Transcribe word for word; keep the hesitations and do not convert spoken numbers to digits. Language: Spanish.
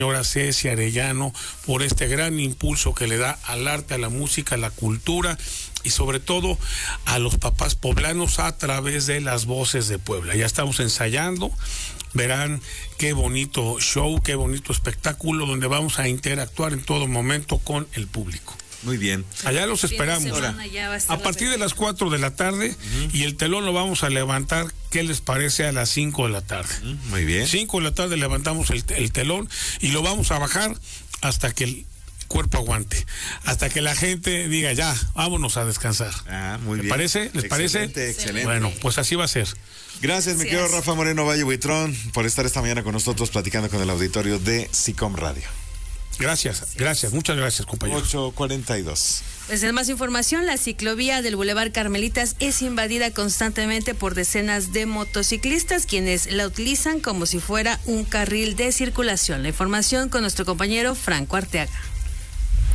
señora Ceci Arellano por este gran impulso que le da al arte, a la música, a la cultura y sobre todo a los papás poblanos a través de las voces de Puebla. Ya estamos ensayando, verán qué bonito show, qué bonito espectáculo donde vamos a interactuar en todo momento con el público. Muy bien. Allá los esperamos. A, a partir de las cuatro de la tarde uh-huh. y el telón lo vamos a levantar, ¿qué les parece? A las cinco de la tarde. Uh-huh. Muy bien. cinco de la tarde levantamos el, el telón y lo vamos a bajar hasta que el cuerpo aguante, hasta que la gente diga ya, vámonos a descansar. Ah, muy ¿Les bien. parece? ¿Les excelente, parece? Excelente. Bueno, pues así va a ser. Gracias, mi querido Rafa Moreno Valle Buitrón, por estar esta mañana con nosotros platicando con el auditorio de SICOM Radio. Gracias, gracias, muchas gracias, compañero. ocho cuarenta y dos. Pues en más información, la ciclovía del Boulevard Carmelitas es invadida constantemente por decenas de motociclistas, quienes la utilizan como si fuera un carril de circulación. La información con nuestro compañero Franco Arteaga.